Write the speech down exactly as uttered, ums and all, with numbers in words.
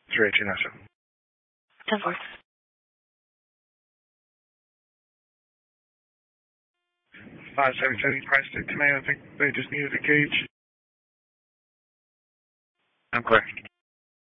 three eighteen oh seven. ten four. five seven seven price to command. I think they just needed a gauge. I'm clear.